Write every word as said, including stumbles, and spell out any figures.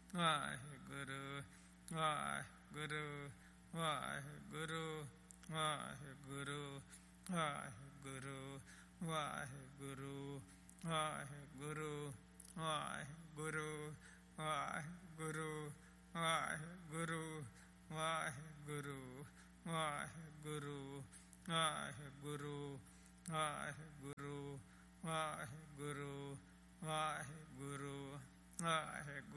Waheguru Waheguru Waheguru Waheguru Waheguru Waheguru Waheguru Waheguru Waheguru Waheguru Waheguru Waheguru Waheguru Waheguru Waheguru Waheguru Waheguru